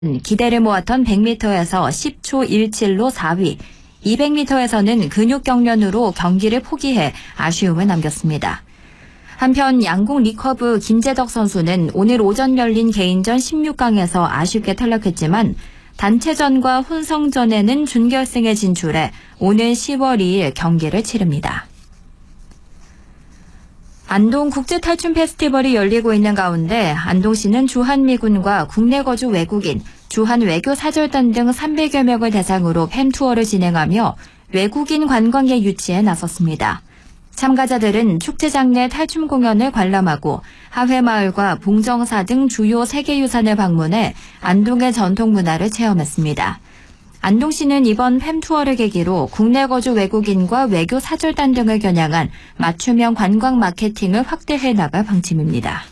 기대를 모았던 100m에서 10초 17로 4위, 200m에서는 근육 경련으로 경기를 포기해 아쉬움을 남겼습니다. 한편 양궁 리커브 김재덕 선수는 오늘 오전 열린 개인전 16강에서 아쉽게 탈락했지만 단체전과 혼성전에는 준결승에 진출해 오늘 10월 2일 경기를 치릅니다. 안동 국제탈춤 페스티벌이 열리고 있는 가운데 안동시는 주한미군과 국내 거주 외국인, 주한외교사절단 등 300여 명을 대상으로 팸투어를 진행하며 외국인 관광객 유치에 나섰습니다. 참가자들은 축제장 내 탈춤 공연을 관람하고 하회마을과 봉정사 등 주요 세계유산을 방문해 안동의 전통 문화를 체험했습니다. 안동시는 이번 팸투어를 계기로 국내 거주 외국인과 외교 사절단 등을 겨냥한 맞춤형 관광 마케팅을 확대해 나갈 방침입니다.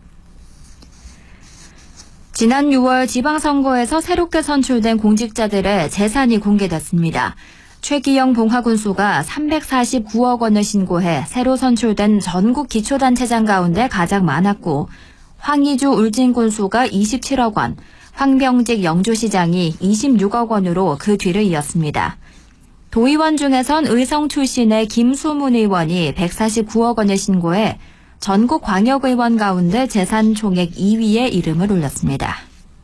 지난 6월 지방선거에서 새롭게 선출된 공직자들의 재산이 공개됐습니다. 최기영 봉화군수가 349억 원을 신고해 새로 선출된 전국 기초단체장 가운데 가장 많았고 황희주 울진군수가 27억 원, 황병직 영주시장이 26억 원으로 그 뒤를 이었습니다. 도의원 중에선 의성 출신의 김수문 의원이 149억 원을 신고해 전국 광역의원 가운데 재산 총액 2위에 이름을 올렸습니다.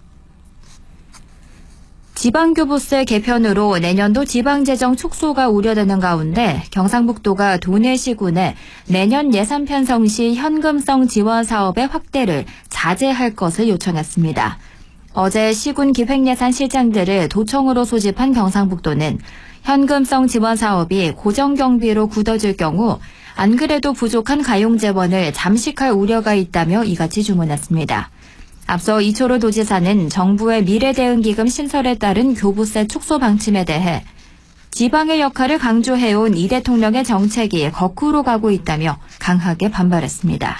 지방교부세 개편으로 내년도 지방재정 축소가 우려되는 가운데 경상북도가 도내시군에 내년 예산 편성 시 현금성 지원 사업의 확대를 자제할 것을 요청했습니다. 어제 시군 기획예산실장들을 도청으로 소집한 경상북도는 현금성 지원 사업이 고정경비로 굳어질 경우 안 그래도 부족한 가용재원을 잠식할 우려가 있다며 이같이 주문했습니다. 앞서 이철호 도지사는 정부의 미래대응기금 신설에 따른 교부세 축소 방침에 대해 지방의 역할을 강조해온 이 대통령의 정책이 거꾸로 가고 있다며 강하게 반발했습니다.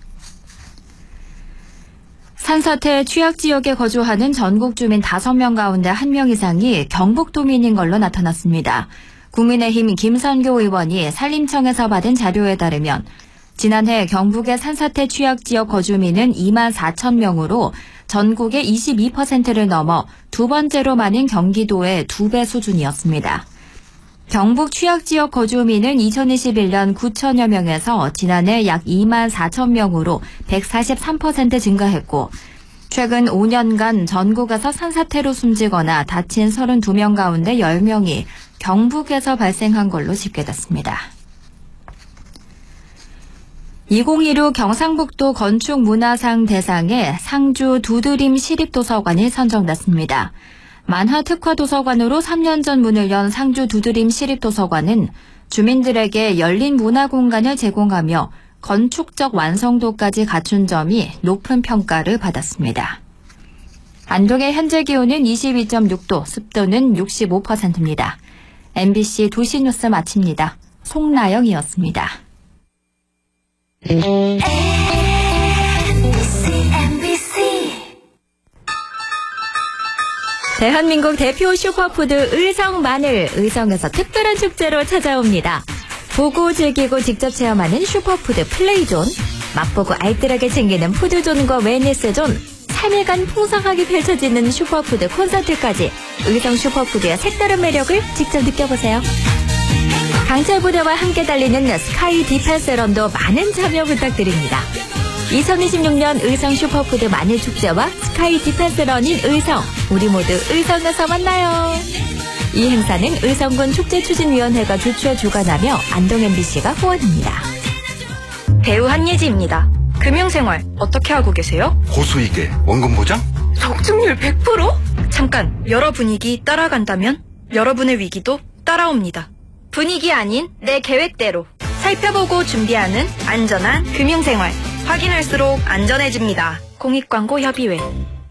산사태 취약지역에 거주하는 전국 주민 5명 가운데 1명 이상이 경북도민인 걸로 나타났습니다. 국민의힘 김선교 의원이 산림청에서 받은 자료에 따르면 지난해 경북의 산사태 취약지역 거주민은 2만 4천 명으로 전국의 22%를 넘어 두 번째로 많은 경기도의 2배 수준이었습니다. 경북 취약지역 거주민은 2021년 9천여 명에서 지난해 약 2만 4천 명으로 143% 증가했고 최근 5년간 전국에서 산사태로 숨지거나 다친 32명 가운데 10명이 경북에서 발생한 걸로 집계됐습니다. 2016 경상북도 건축문화상 대상에 상주 두드림 시립도서관이 선정됐습니다. 만화 특화도서관으로 3년 전 문을 연 상주 두드림 시립도서관은 주민들에게 열린 문화공간을 제공하며 건축적 완성도까지 갖춘 점이 높은 평가를 받았습니다. 안동의 현재 기온은 22.6도, 습도는 65%입니다. MBC 도시뉴스 마칩니다. 송나영이었습니다. 대한민국 대표 슈퍼푸드 의성 마늘, 의성에서 특별한 축제로 찾아옵니다. 보고 즐기고 직접 체험하는 슈퍼푸드 플레이존, 맛보고 알뜰하게 챙기는 푸드존과 웰니스존, 3일간 풍성하게 펼쳐지는 슈퍼푸드 콘서트까지 의성 슈퍼푸드의 색다른 매력을 직접 느껴보세요. 강철 부대와 함께 달리는 스카이 디펜스런도 많은 참여 부탁드립니다. 2026년 의성 슈퍼푸드 마늘축제와 스카이 디펜스런인 의성, 우리 모두 의성에서 만나요. 이 행사는 의성군 축제추진위원회가 주최 주관하며 안동 MBC가 후원입니다. 배우 한예지입니다. 금융생활 어떻게 하고 계세요? 고수익에 원금 보장? 적중률 100%? 잠깐, 여러 분위기 따라간다면 여러분의 위기도 따라옵니다. 분위기 아닌 내 계획대로 살펴보고 준비하는 안전한 금융생활. 확인할수록 안전해집니다. 공익광고협의회.